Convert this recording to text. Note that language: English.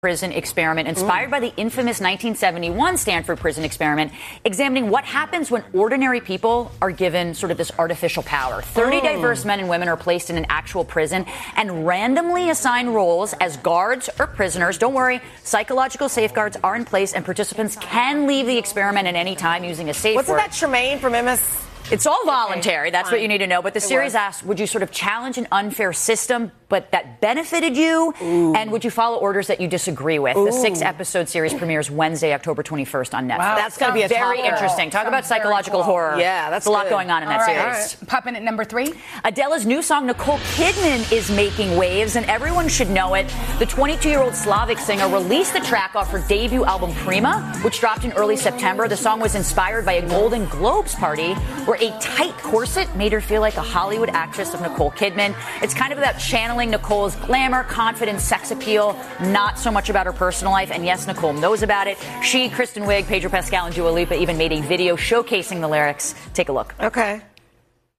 prison experiment inspired by the infamous 1971 Stanford prison experiment, examining what happens when ordinary people are given sort of this artificial power. 30 diverse men and women are placed in an actual prison and randomly assigned roles as guards or prisoners. Don't worry, psychological safeguards are in place and participants can leave the experiment at any time using a safe word. Wasn't that Tremaine from MS? It's all voluntary. That's fine. what you need to know. But the series asks, would you sort of challenge an unfair system, but that benefited you? Ooh. And would you follow orders that you disagree with? Ooh. The 6-episode series premieres Wednesday, October 21st on Netflix. Wow, that's going to be a very topic. interesting. Talk about psychological horror. Yeah, that's a lot good. going on in that series. Right. Popping at number 3. Adele's new song, Nicole Kidman, is making waves, and everyone should know it. The 22-year-old Slavic singer released the track off her debut album, Prima, which dropped in early September. The song was inspired by a Golden Globes party where a tight corset made her feel like a Hollywood actress of Nicole Kidman. It's kind of about channeling Nicole's glamour, confidence, sex appeal, not so much about her personal life. And yes, Nicole knows about it. She, Kristen Wiig, Pedro Pascal, and Dua Lipa even made a video showcasing the lyrics. Take a look. Okay.